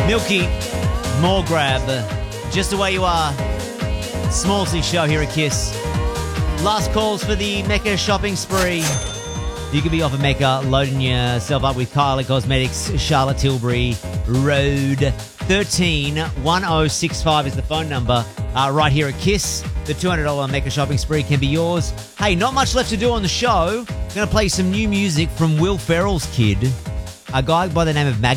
Milky, more grab. Just the way you are. Smallsy show here at Kiss. Last calls for the Mecca shopping spree. You can be off of Mecca, loading yourself up with Kylie Cosmetics, Charlotte Tilbury Road. 131065 is the phone number right here at Kiss. The $200 Mecca shopping spree can be yours. Hey, not much left to do on the show. Going to play some new music from Will Ferrell's kid, a guy by the name of